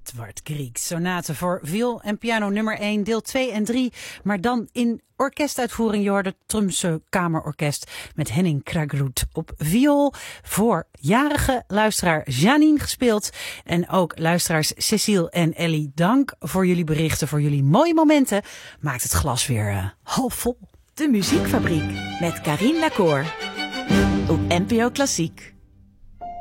Edward Grieg, sonate voor viool en piano nummer 1, deel 2 en 3. Maar dan in orkestuitvoering. Je hoorde het Tromsø Kamerorkest met Henning Kragerud op viool. Voor jarige luisteraar Janine gespeeld. En ook luisteraars Cecile en Ellie, dank voor jullie berichten, voor jullie mooie momenten. Maakt het glas weer half vol. De Muziekfabriek met Karien Lacour op NPO Klassiek.